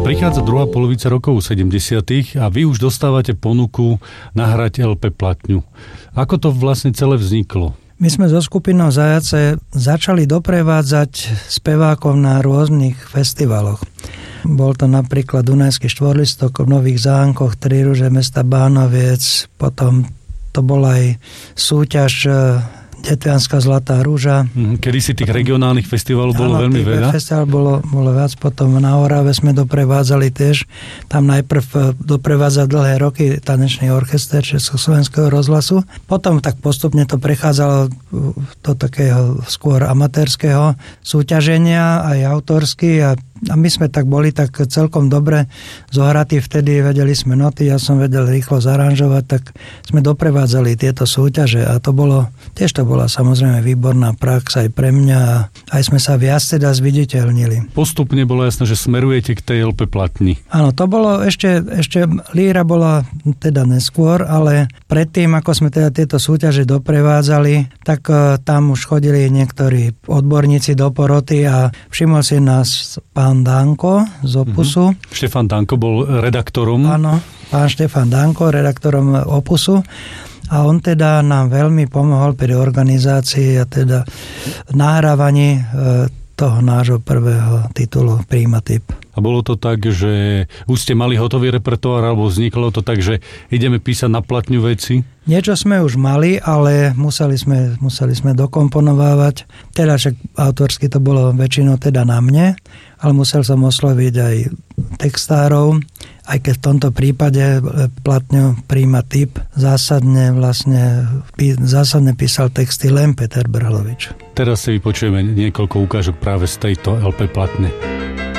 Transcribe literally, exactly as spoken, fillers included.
Prichádza druhá polovica rokov sedemdesiatych a vy už dostávate ponuku nahrať el pé platňu. Ako to vlastne celé vzniklo? My sme so skupinou Zajace začali doprevádzať spevákov na rôznych festivaloch. Bol to napríklad Dunajský štvorlistok v Nových Zámkoch, Tri rúže mesta Bánoviec, potom to bola aj súťaž Detvianská Zlatá rúža. Kedy si tých regionálnych festivalov bolo áno, veľmi veľa? Festival bolo, bolo viac, potom na Orave sme doprevádzali tiež. Tam najprv doprevádzal dlhé roky tanečný orchester Československého rozhlasu. Potom tak postupne to prechádzalo do takého skôr amatérskeho súťaženia, aj autorsky a A my sme tak boli tak celkom dobre zohratí vtedy, vedeli sme noty, ja som vedel rýchlo zaranžovať, tak sme doprevádzali tieto súťaže a to bolo, tiež to bola samozrejme výborná prax aj pre mňa a aj sme sa viac teda zviditeľnili. Postupne bolo jasné, že smerujete k tej el pé platni. Áno, to bolo ešte, ešte Líra bola teda neskôr, ale predtým, ako sme teda tieto súťaže doprevádzali, tak uh, tam už chodili niektorí odborníci do poroty a všimol si nás pán Danko z Opusu. Mm-hmm. Štefan Danko bol redaktorom. Áno, pán Štefan Danko, redaktorom Opusu. A on teda nám veľmi pomohol pri organizácii a teda nahrávaní toho nášho prvého titulu Primatip. A bolo to tak, že už ste mali hotový repertoár, alebo vzniklo to tak, že ideme písať na platňu veci? Niečo sme už mali, ale museli sme, museli sme dokomponovávať. Teda však autorsky to bolo väčšinou teda na mne, ale musel som osloviť aj textárov, aj keď v tomto prípade platňu Primatip zásadne vlastne zásadne písal texty len Peter Brhlovič. Teraz si vypočujeme niekoľko ukážok práve z tejto el pé platne.